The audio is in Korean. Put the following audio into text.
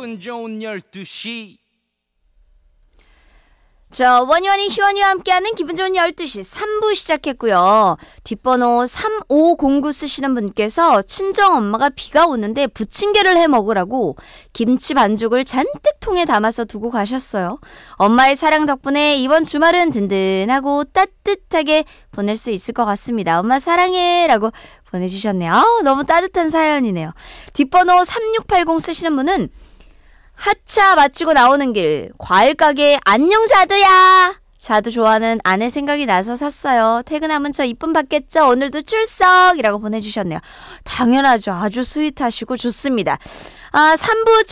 기분 좋은 12시. 자, 원희원이 희원이와 함께하는 기분 좋은 12시 3부 시작했고요. 뒷번호 3509 쓰시는 분께서 친정엄마가 비가 오는데 부침개를 해 먹으라고 김치 반죽을 잔뜩 통에 담아서 두고 가셨어요. 엄마의 사랑 덕분에 이번 주말은 든든하고 따뜻하게 보낼 수 있을 것 같습니다. 엄마 사랑해 라고 보내주셨네요. 아우, 너무 따뜻한 사연이네요. 뒷번호 3680 쓰시는 분은 하차 마치고 나오는 길 과일 가게 안녕 자두야. 자두 좋아하는 아내 생각이 나서 샀어요. 퇴근하면 저 이쁨 받겠죠. 오늘도 출석이라고 보내주셨네요. 당연하죠. 아주 스윗하시고 좋습니다. 3부